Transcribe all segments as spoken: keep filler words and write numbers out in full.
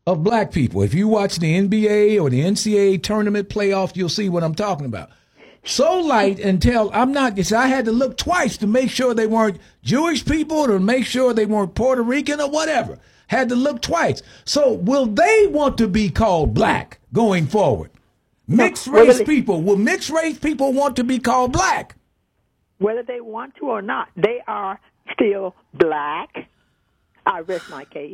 of black people. If you watch the N B A or the N C double A tournament playoff, you'll see what I'm talking about. So light until I'm not, I had to look twice to make sure they weren't Jewish people, to make sure they weren't Puerto Rican or whatever. Had to look twice. So will they want to be called black going forward? Mixed no, race they, people, will mixed race people want to be called black? Whether they want to or not, they are still black. I rest my case.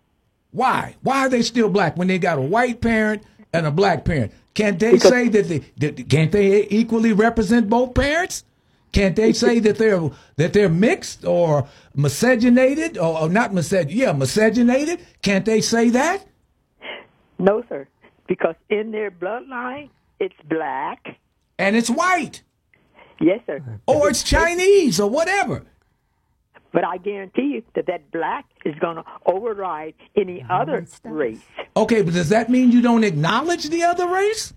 Why? Why are they still black when they got a white parent and a black parent? Can't they because, say that they that, can't they equally represent both parents? Can't they say that they're that they're mixed or miscegenated or, or not misceg yeah miscegenated? Can't they say that? No, sir. Because in their bloodline, it's black and it's white. Yes, sir. Or it's Chinese or whatever. But I guarantee you that that black is going to override any other race. Okay, but does that mean you don't acknowledge the other race?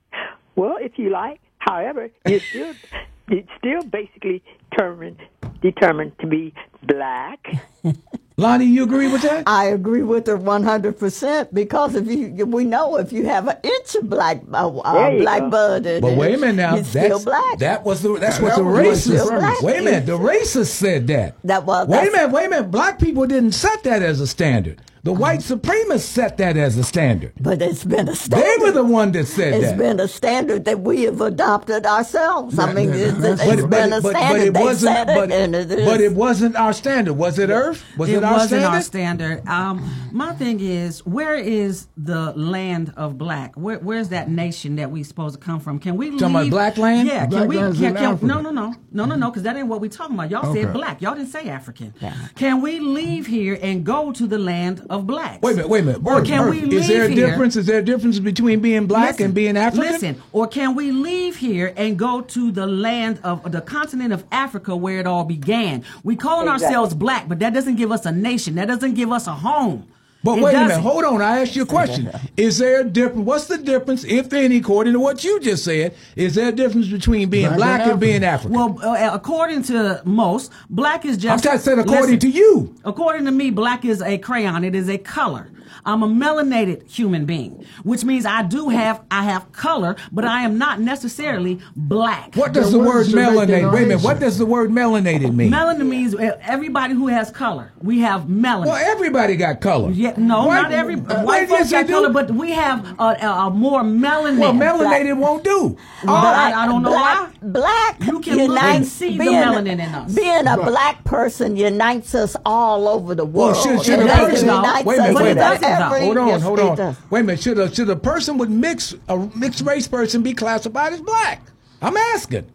Well, if you like. However, you're still, you're still basically determined, determined to be black. Lonnie, you agree with that? I agree with her one hundred percent because if you, we know if you have an inch of black uh, uh, black go. blood in but it, wait a minute now, you're still that's, black. That was the that's what that the was racists. black. Wait a minute, the racists said that. That was wait a minute, wait a minute. Black people didn't set that as a standard. The white supremacists set that as a standard. But it's been a standard. They were the one that said It's that. It's been a standard that we have adopted ourselves. I mean, it's, it's but, been but, a but, standard. but it they wasn't. said But, it, and it is. but it wasn't our standard. Was it, Earth? Was it, it our wasn't standard? our standard. Um, my thing is, where is the land of black? Where, where's that nation that we supposed to come from? Can we leave? Talking about black land? Yeah. Black Can we? land's Can, in can, Africa. no, no, no, no, no, no. Because that ain't what we talking about. Y'all Okay. said black. Y'all didn't say African. Yeah. Can we leave here and go to the land of blacks? Wait a minute. Wait a minute. Or Earth, can Earth. we leave Is there a here? difference? Is there a difference between being black Listen, and being African? Listen, or can we leave here and go to the land of the continent of Africa where it all began? We calling Exactly. ourselves black, but that doesn't give us a nation. That doesn't give us a home. But It wait a doesn't. minute, hold on. I asked you a question. Is there a difference? What's the difference, if any, according to what you just said? Is there a difference between being Black black and and being African? Well, uh, according to most, black is I'm just. trying to say according listen, to you. According to me, black is a crayon. It is a color. I'm a melanated human being, which means I do have I have color, but I am not necessarily black. What does the Then what word is your melanated? Wait a minute. declaration? What does the word melanated mean? Melanin means uh, everybody who has color. We have melanin. Well, everybody got color. Yeah, no, White- not every uh, white yes, folks they got do. color, but we have a, a, a more melanin. Well, melanated won't do. Well, I, I don't know black, why. Black You can look unites, and see the being, melanin in us. Being a black person unites us all over the Well, world. should, should It a doesn't, person? though. unites Wait a minute. us But Wait it a minute. doesn't, though. every- Hold on. yes, hold it on. does. Wait a minute. Should a should a person with mix a mixed race person be classified as black? I'm asking.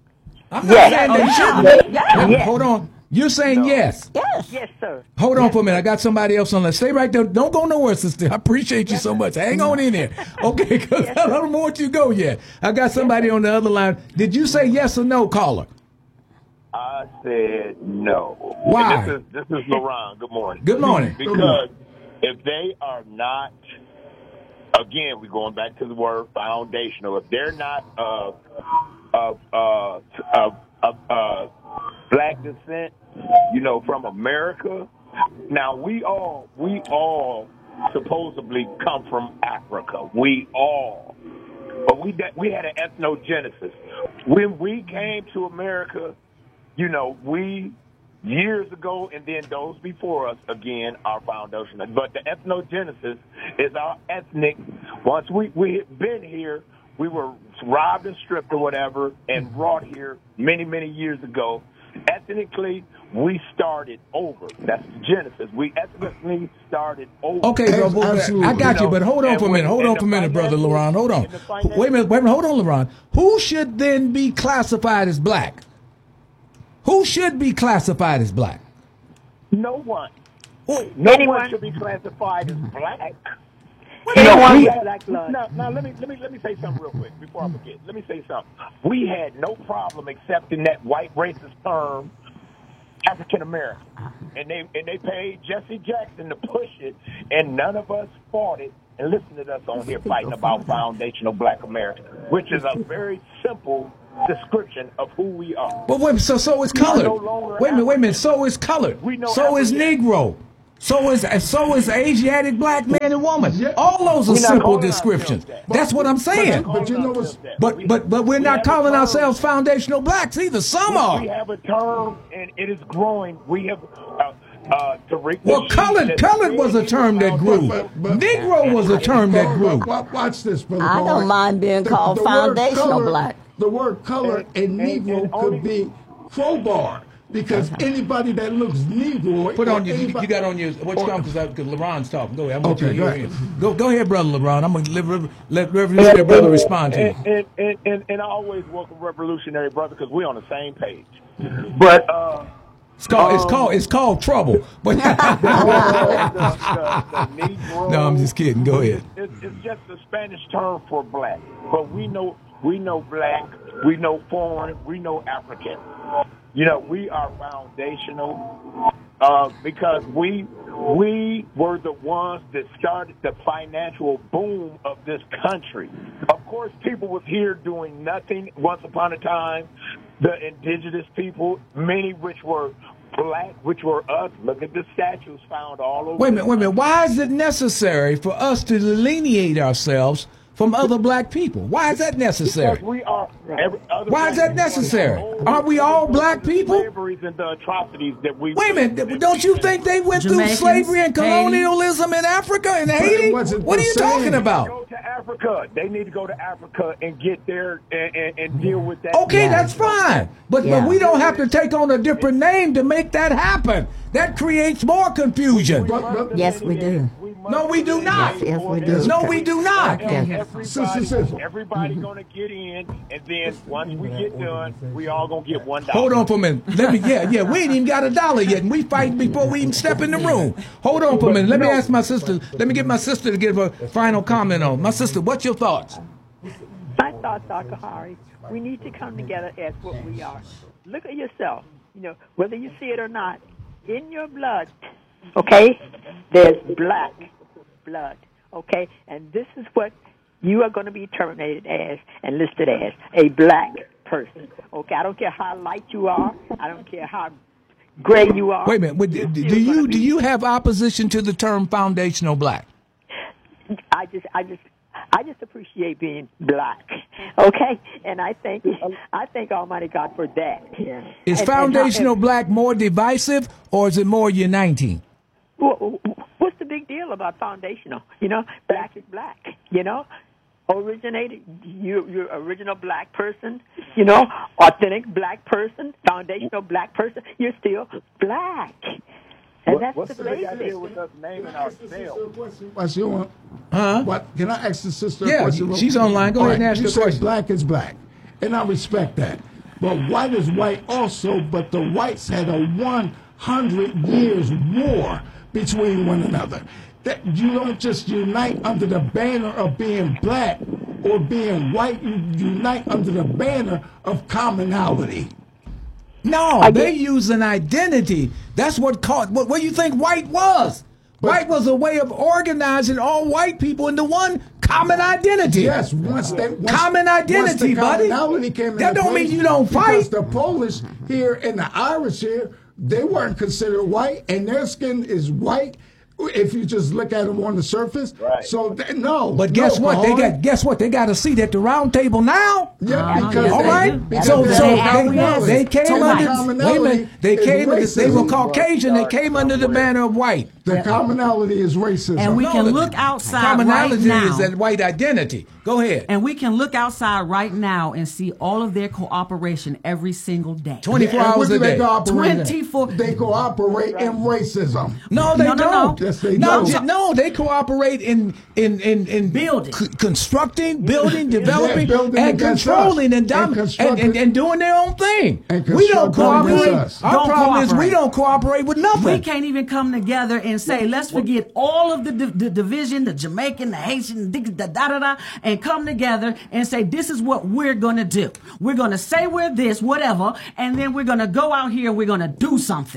I'm not Yes. saying they Oh, shouldn't. yes. Wait a minute, Yes. Hold on. You're saying yes. Yes. Yes, sir. Hold on for a minute. I got somebody else on. Let's stay right there. Don't go nowhere, sister. I appreciate you so much. Hang on in there. Okay, because I don't want you to go yet. I got somebody on the other line. Did you say yes or no, caller? I said no. Why? And this is this is Laron. Good morning. Good morning. Because if they are not, again, we're going back to the word foundational. If they're not of of uh, of of uh, black descent, you know, from America. Now we all we all supposedly come from Africa. We all, but we we had an ethnogenesis when we came to America. You know, we, years ago, and then those before us, again, our foundation. But the ethnogenesis is our ethnic. Once we, we had been here, we were robbed and stripped or whatever and brought here many, many years ago. Ethnically, we started over. That's the genesis. We ethnically started over. Okay, bro, bro, Absolutely. I got you, know, but hold on and for a minute. when- Hold and on the for a minute, brother financial- LaRon. Hold on. and the financial- Wait a minute. Wait a minute. Hold on, LaRon. Who should then be classified as black? Who should be classified as black? No one. Who- No Anyone? one should be classified as black. Anyone No, with black blood. Now, now let me let me let me say something real quick before I forget. Let me say something. We had no problem accepting that white racist term, African American, and they and they paid Jesse Jackson to push it, and none of us fought it. And listen to us on here fighting about foundational Black America, which is a very simple description of who we are. But wait, so so is We are colored. no longer Wait a minute, wait a minute. African. So is colored. We know So is African. Negro. So is so is Asiatic black man and woman. Yeah. All those are We're not simple calling descriptions. ourselves that. That's what I'm saying. But you know what's- But but but we're not calling ourselves foundational blacks either. Some are. We have a term, and it is growing. We have uh, uh, Tariq Well, Nasheed colored said- colored was a term that grew. But- but- Negro was a term that grew. But- but Watch this, brother. I don't Paul. mind being called word foundational color- black. The word color and, And- and- Negro and only- could be crowbar because anybody that looks Negro. Put on or your, you anybody- got on your, what's called, because LeBron's talking. Go ahead. I want Okay, you to go hear ahead. him. Go, go ahead, Brother LeBron. I'm going to let, let Revolutionary Brother respond to you. And, and, and, and, and I always welcome Revolutionary Brother because we're on the same page. But uh, It's called, it's um, called, it's called trouble. But the, the, the Negro, no, I'm just kidding. Go ahead. It's, it's just a Spanish term for black. But we know we know black, we know foreign, we know African. You know, we are foundational uh, because we we were the ones that started the financial boom of this country. Of course, people was here doing nothing once upon a time. The indigenous people, many which were black, which were us. Look at the statues found all over. Wait a minute, wait a minute. Why is it necessary for us to delineate ourselves from other black people? Why is that necessary? Because we are. Every, other Why is that black people necessary? are Aren't we all black people? Slaveries and the atrocities that we. Wait a minute. Don't you think they went through Jamaicans, slavery and Haiti. colonialism in Africa and Haiti? wasn't What are the you same. talking about? Go to Africa. They need to go to Africa and get there and, and, and deal with that. Okay, Yeah. that's fine. But, Yeah. but we don't have to take on a different name to make that happen. That creates more confusion. But- but- Yes, we do. No, we do not. Yes, yes, we do. No, we do not. Yes. Everybody, Sister, sister. everybody gonna get in, and then once we get done, we all gonna get one dollar. Hold on for a minute. Let me, yeah, yeah, we ain't even got a dollar yet, and we fighting before we even step in the room. Hold on for a minute. Let me ask my sister, let me get my sister to give a final comment on. My sister, what's your thoughts? My thoughts, Doctor Hari, we need to come together as what we are. Look at yourself. You know, whether you see it or not, in your blood, okay, there's black blood, okay? And this is what you are going to be terminated as and listed as, a black person, okay? I don't care how light you are. I don't care how gray you are. Wait a minute. Wait, do, do you do you have opposition to the term foundational black? I just, I just, I just appreciate being black, okay? And I thank, I thank Almighty God for that. Yeah. Is And- and foundational how- black more divisive or is it more uniting? Wh- What's the big deal about foundational? You know, black is black. You know, originated. You, you're original black person. You know, authentic black person, foundational black person. You're still black, and What, that's what's the the big basic. idea with us naming ourselves? What's your Huh? What can I ask the sister? Yeah, a question? she's online. Go All ahead and ask you her a say question. black is black, and I respect that. But white is white also. But the whites had a one hundred years war between one another. That you don't just unite under the banner of being black or being white. You unite under the banner of commonality. No, I they get- use an identity. That's what caught. What, what do you think white was? White was a way of organizing all white people into one common identity. Yes, once they once, Common identity, once the buddy. commonality came That into don't mean place, you don't because fight. the Polish here and the Irish here, they weren't considered white, and their skin is white if you just look at them on the surface. Right. So they, no. But guess no, what? They Kahar. got guess what? They got a seat at the round table now. Yeah, Uh-huh. because Yes, All they right. do. because So they so have they, knowledge. they came So under. commonality Wait a minute. They is came. They were racism. Caucasian. They came under the banner of white. The commonality is racism. And we No, can the look outside Commonality right now. is that white identity. Go ahead. And we can look outside right now and see all of their cooperation every single day. twenty-four And what hours do a they day. cooperate in? twenty-four They cooperate in racism. No, they No, no, don't. no. Yes, they no, do. j- no, they cooperate in in in, in Building. c- constructing, building, developing, building and against controlling, us. and, dom- And and, constructing- and and doing their own thing. And We don't constructing against cooperate. us. Our Don't problem is we cooperate. don't cooperate with nothing. We can't even come together and say, let's forget all of the, the, the division, the Jamaican, the Haitian, the da da da da, and come together and say, this is what we're going to do. We're going to say we're this, whatever, and then we're going to go out here and we're going to do something.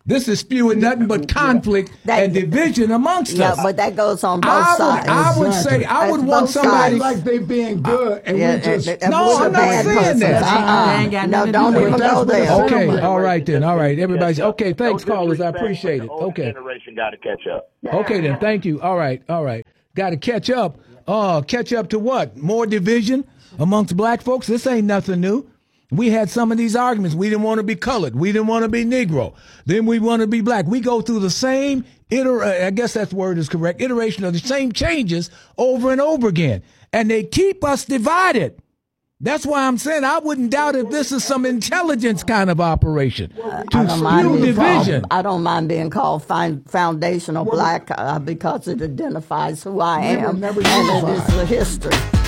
This is spewing nothing but conflict That- and division amongst Yeah, us. but that goes on both I would, sides. I would say, Exactly. I would That's want both somebody. sides. like they being good, and Yeah, we just and- and No, we're the I'm not bad saying persons. that. Uh-uh. They ain't got No, nothing to don't do with even it. go That's there. what I'm Okay, saying. all right then, all right. Everybody's okay. Thanks, No callers. I disrespect, appreciate but it. the older Okay, generation got to catch up. okay then. Thank you. All right, all right. Got to catch up. Uh, catch up to what? More division amongst black folks. This ain't nothing new. We had some of these arguments. We didn't want to be colored. We didn't want to be Negro. Then we want to be black. We go through the same iter. I guess that word is correct. Iteration of the same changes over and over again, and they keep us divided. That's why I'm saying I wouldn't doubt if this is some intelligence kind of operation I to don't mind spew being called, division. I don't mind being called fin- foundational black uh, because it identifies who I We were am never and it unified. is the history.